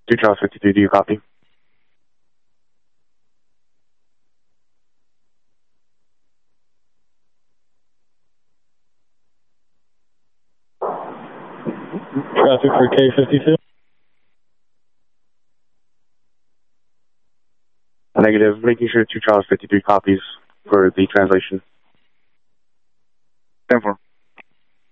2 Charles 52, do you copy? Traffic for K52. Negative, making sure 2 Charles 53 copies for the translation. 10-4.